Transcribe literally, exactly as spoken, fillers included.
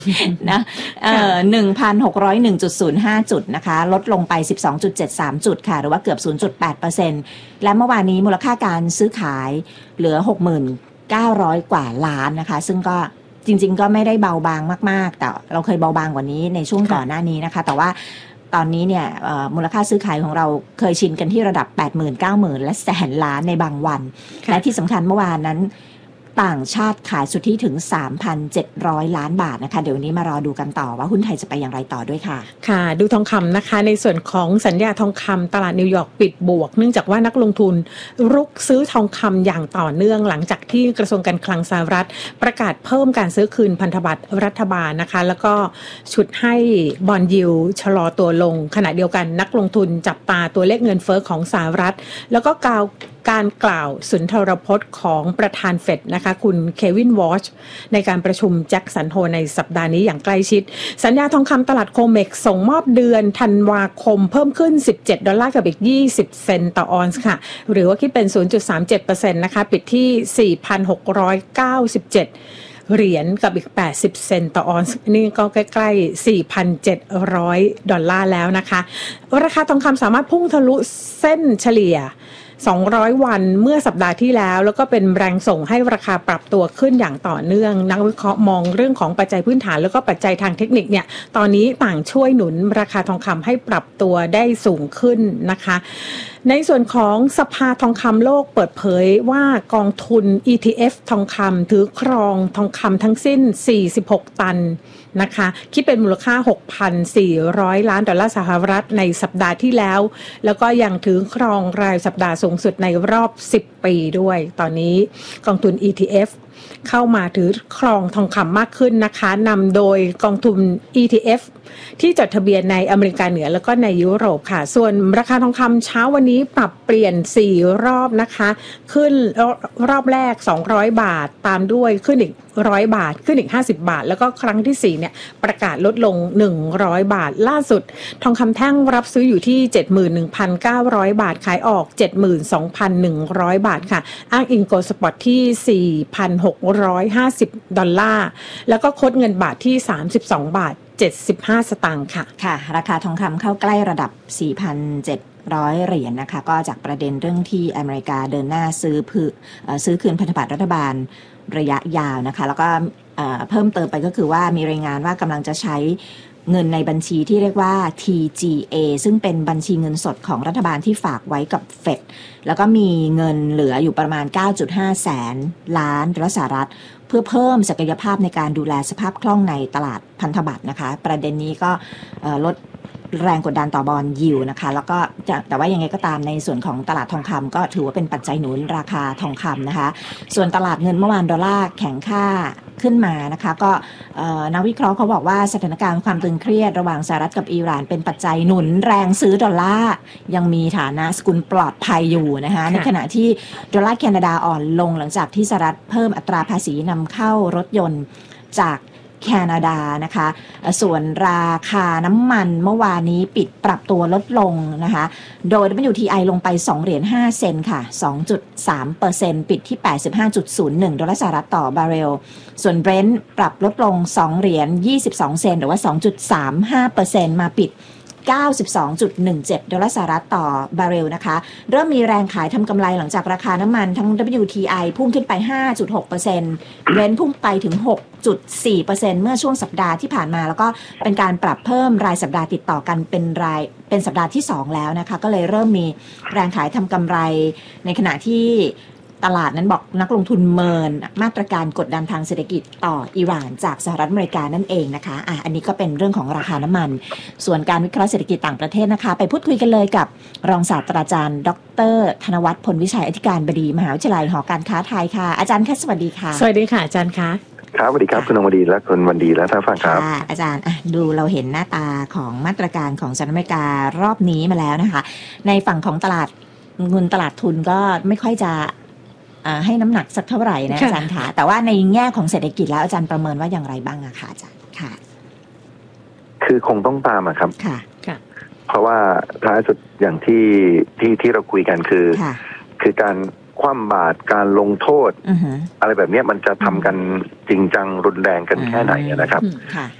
นะเอ่อ หนึ่งพันหกร้อยเอ็ดจุดศูนย์ห้า จุดนะคะลดลงไป สิบสองจุดเจ็ดสาม จุดค่ะหรือว่าเกือบ ศูนย์จุดแปดเปอร์เซ็นต์ และเมื่อวานนี้มูลค่าการซื้อขายเหลือ หกพันเก้าร้อย กว่าล้านนะคะซึ่งก็จริงๆก็ไม่ได้เบาบางมากๆแต่เราเคยเบาบางกว่านี้ในช่วงก่อนหน้านี้นะคะแต่ว่าตอนนี้เนี่ยมูลค่าซื้อขายของเราเคยชินกันที่ระดับ แปดหมื่น เก้าหมื่น และแสนล้านในบางวันและที่สำคัญเมื่อวานนั้นต่างชาติขายสุทธิถึง สามพันเจ็ดร้อย ล้านบาทนะคะเดี๋ยวนี้มารอดูกันต่อว่าหุ้นไทยจะไปอย่างไรต่อด้วยค่ะค่ะดูทองคำนะคะในส่วนของสัญญาทองคำตลาดนิวยอร์กปิดบวกเนื่องจากว่านักลงทุนรุกซื้อทองคำอย่างต่อเนื่องหลังจากที่กระทรวงการคลังสหรัฐประกาศเพิ่มการซื้อคืนพันธบัตรรัฐบาลนะคะแล้วก็ฉุดให้บอนด์ยิลด์ชะลอตัวลงขณะเดียวกันนักลงทุนจับตาตัวเลขเงินเฟ้อของสหรัฐแล้วก็กล่าวการกล่าวสุนทรพจน์ของประธานเฟดนะคะคุณเควินวอชในการประชุมแจ็คสันโฮในสัปดาห์นี้อย่างใกล้ชิดสัญญาทองคำตลาดโคเม็กซ์ส่งมอบเดือนธันวาคมเพิ่มขึ้นสิบเจ็ดดอลลาร์กับอีกยี่สิบเซนต์ต่อออนซ์ค่ะหรือว่าคิดเป็น ศูนย์จุดสามเจ็ดเปอร์เซ็นต์ นะคะปิดที่ สี่พันหกร้อยเก้าสิบเจ็ดเหรียญกับอีกแปดสิบเซนต์ต่อออนซ์นี่ก็ใกล้ๆ สี่พันเจ็ดร้อย ดอลลาร์แล้วนะคะราคาทองคำสามารถพุ่งทะลุเส้นเฉลี่ยสองร้อยวันเมื่อสัปดาห์ที่แล้วแล้วก็เป็นแรงส่งให้ราคาปรับตัวขึ้นอย่างต่อเนื่องนักวิเคราะห์มองเรื่องของปัจจัยพื้นฐานแล้วก็ปัจจัยทางเทคนิคเนี่ยตอนนี้ต่างช่วยหนุนราคาทองคำให้ปรับตัวได้สูงขึ้นนะคะในส่วนของสภาทองคำโลกเปิดเผยว่ากองทุน อี ที เอฟ ทองคำถือครองทองคำทั้งสิ้นสี่สิบหกตันนะคะคิดเป็นมูลค่า หกพันสี่ร้อย ล้านดอลลาร์สหรัฐในสัปดาห์ที่แล้วแล้วก็ยังถือครองรายสัปดาห์สูงสุดในรอบสิบปีด้วยตอนนี้กองทุน อี ที เอฟ เข้ามาถือครองทองคำมากขึ้นนะคะนำโดยกองทุน อี ที เอฟ ที่จดทะเบียนในอเมริกาเหนือแล้วก็ในยุโรปค่ะส่วนราคาทองคำเช้าวันนี้ปรับเปลี่ยนสี่รอบนะคะขึ้นรอบแรกสองร้อยบาทตามด้วยขึ้นอีกหนึ่งร้อยบาทขึ้นอีกห้าสิบบาทแล้วก็ครั้งที่สี่เนี่ยประกาศลดลงหนึ่งร้อยบาทล่าสุดทองคำแท่งรับซื้ออยู่ที่ เจ็ดหมื่นหนึ่งพันเก้าร้อย บาทขายออก เจ็ดหมื่นสองพันหนึ่งร้อย บาทค่ะอ้างอิงโกลด์สปอตที่ สี่พันหกร้อยห้าสิบ ดอลลาร์แล้วก็โค้ดเงินบาทที่สามสิบสองบาทเจ็ดสิบห้าสตางค์ค่ะค่ะราคาทองคำเข้าใกล้ระดับ สี่พันเจ็ดร้อย เหรียญ นะคะก็จากประเด็นเรื่องที่อเมริกาเดินหน้าซื้อพืซื้อคืนพันธบัตรรัฐบาลระยะยาวนะคะแล้วก็เพิ่มเติมไปก็คือว่ามีรายงานว่ากำลังจะใช้เงินในบัญชีที่เรียกว่า ที จี เอ ซึ่งเป็นบัญชีเงินสดของรัฐบาลที่ฝากไว้กับเฟดแล้วก็มีเงินเหลืออยู่ประมาณ เก้าจุดห้า แสนล้านดอลลาร์สหรัฐเพื่อเพิ่มศักยภาพในการดูแลสภาพคล่องในตลาดพันธบัตรนะคะประเด็นนี้ก็ลดแรงกดดันต่อบอนด์ยิลด์นะคะแล้วก็แต่ว่ายังไงก็ตามในส่วนของตลาดทองคำก็ถือว่าเป็นปัจจัยหนุนราคาทองคำนะคะส่วนตลาดเงินเมื่อวานดอลลาร์แข็งค่าขึ้นมานะคะก็นักวิเคราะห์เขาบอกว่าสถานการณ์ความตึงเครียดระหว่างสหรัฐกับอิหร่านเป็นปัจจัยหนุนแรงซื้อดอลลาร์ยังมีฐานะสกุลปลอดภัยอยู่นะคะในขณะที่ดอลลาร์แคนาดาอ่อนลงหลังจากที่สหรัฐเพิ่มอัตราภาษีนำเข้ารถยนต์จากแคนาดานะคะส่วนราคาน้ำมันเมื่อวานนี้ปิดปรับตัวลดลงนะคะโดย ดับเบิลยู ที ไอ ลงไปสองเหรียญห้าเซนต์ค่ะ สองจุดสามเปอร์เซ็นต์ ปิดที่ แปดสิบห้าจุดศูนย์หนึ่ง ดอลลาร์สหรัฐต่อบาร์เรลส่วน Brent ปรับลดลงสองเหรียญยี่สิบสองเซนต์หรือว่า สองจุดสามห้าเปอร์เซ็นต์ มาปิดเก้าสิบสองจุดหนึ่งเจ็ด ดอลลาร์สหรัฐต่อบาร์เรลนะคะเริ่มมีแรงขายทำกำไรหลังจากราคาน้ำมันทั้ง ดับเบิลยู ที ไอ พุ่งขึ้นไป ห้าจุดหกเปอร์เซ็นต์ Brent พุ่งไปถึง หกจุดสี่เปอร์เซ็นต์ เมื่อช่วงสัปดาห์ที่ผ่านมาแล้วก็เป็นการปรับเพิ่มรายสัปดาห์ติดต่อกันเป็นรายเป็นสัปดาห์ที่สองแล้วนะคะก็เลยเริ่มมีแรงขายทำกำไรในขณะที่ตลาดนั้นบอกนักลงทุนเมินมาตรการกดดันทางเศรษฐกิจต่ออิหร่านจากสหรัฐอเมริกานั่นเองนะคะอ่ะอันนี้ก็เป็นเรื่องของราคาน้ำมันส่วนการวิเคราะห์เศรษฐกิจต่างประเทศนะคะไปพูดคุยกันเลยกับรองศาสตราจารย์ดร.ธนวัฒน์พลวิชัยอธิการบดีมหาวิทยาลัยหอการค้าไทยค่ะอาจารย์คะสวัสดีค่ะสวัสดีค่ะอาจารย์คะครับสวัสดีครับคุณนวดีและคุณวันดีและท่านฟังครับอาจารย์ดูเราเห็นหน้าตาของมาตรการของสหรัฐอเมริการอบนี้มาแล้วนะคะในฝั่งของตลาดเงินตลาดทุนก็ไม่ค่อยจะให้น้ำหนักสักเท่าไหร่นะอาจารย์ค่ะแต่ว่าในแง่ของเศรษฐกิจแล้วอาจารย์ประเมินว่าอย่างไรบ้างอะค่ะอาจารย์ค่ะคือคงต้องตามอะครับค่ะค่ะเพราะว่าท้ายสุดอย่างที่ที่ที่เราคุยกันคือคือการคว่ำบาตรการลงโทษอือหืออะไรแบบเนี้ยมันจะทำกันจริงจังรุนแรงกันแค่ไหนนะครับอืมค่ะ